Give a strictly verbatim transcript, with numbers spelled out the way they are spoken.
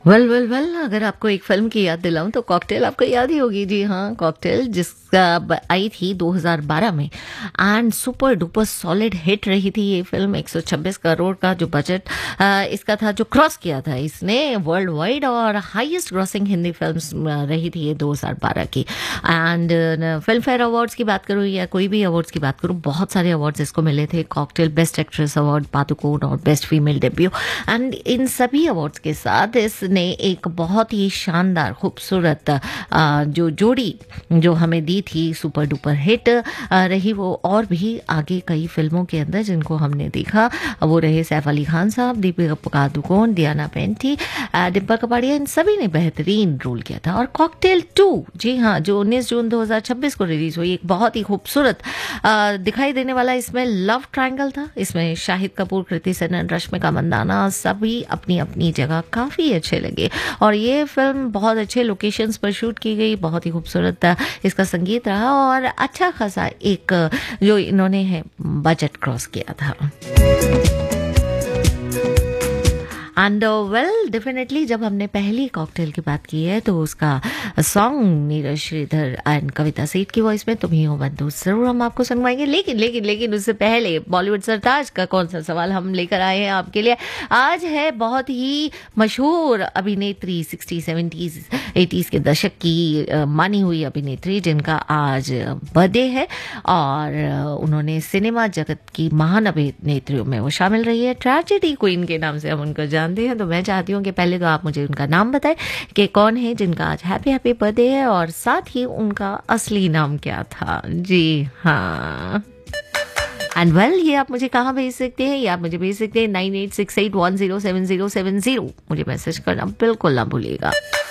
Well well well अगर आपको एक फ़िल्म की याद दिलाऊँ तो कॉकटेल आपको याद ही होगी। जी हाँ, कॉकटेल जिसका ब आई थी दो हज़ार बारह में and super duper solid hit रही थी ये फ़िल्म। एक सौ छब्बीस करोड़ का जो बजट अ, इसका था, जो क्रॉस किया था इसने वर्ल्ड वाइड, और हाईएस्ट ग्रॉसिंग हिंदी फ़िल्म रही थी ये दो हज़ार बारह की। एंड फिल्म फेयर अवार्ड्स की बात करूँ या कोई भी अवार्ड्स की बात करूँ, बहुत सारे अवार्ड्स इसको मिले थे। Cocktail best actress award, Padukone और best female debut. And in सभी अवार्ड्स के साथ इसने एक बहुत ही शानदार खूबसूरत अ, जो जोड़ी जो हमें दी थी, सुपर डुपर हिट अ, रही वो। और भी आगे कई फिल्मों के अंदर जिनको हमने देखा, वो रहे सैफ अली खान साहब, दीपिका पादुकोण, डियाना पेंटी, अ, डिम्पल कपाड़िया, इन सभी ने बेहतरीन रोल किया था। और कॉकटेल टू, जी हाँ, जो उन्नीस जून दो हज़ार छब्बीस को रिलीज हुई, एक बहुत ही खूबसूरत अ, दिखाई देने वाला इसमें लव ट्रायंगल था। इसमें शाहिद कपूर, कृति सेनन, रश्मिका मंदाना सभी अपनी अपनी जगह काफ़ी अच्छे लगे। और ये फिल्म बहुत अच्छे लोकेशंस पर शूट की गई, बहुत ही खूबसूरत इसका संगीत रहा, और अच्छा खासा एक जो इन्होंने है बजट क्रॉस किया था। एंड वेल डेफिनेटली जब हमने पहली कॉकटेल की बात की है तो उसका सॉन्ग नीरज श्रीधर एंड कविता सेठ की वॉइस में तुम ही हो बंधु जरूर हम आपको सुनवाएंगे। लेकिन लेकिन लेकिन उससे पहले बॉलीवुड सरताज का कौन सा सवाल हम लेकर आए हैं आपके लिए। आज है बहुत ही मशहूर अभिनेत्री, सिक्सटी सेवेंटीज एटीज़ के दशक की अ, मानी हुई अभिनेत्री, जिनका आज बर्थडे है, और अ, उन्होंने सिनेमा जगत की महान अभिनेत्रियों में वो शामिल रही है। ट्रेजेडी क्वीन के नाम से हम उनको जानते हैं। तो मैं चाहती हूँ कि पहले तो आप मुझे उनका नाम बताएं कि कौन है जिनका आज हैप्पी हैप्पी बर्थडे है, और साथ ही उनका असली नाम क्या था। जी हाँ, एंड वेल ये आप मुझे कहाँ भेज सकते हैं? ये आप मुझे भेज सकते हैं nine eight six eight one zero seven zero seven zero. मुझे मैसेज करना बिल्कुल ना भूलिएगा।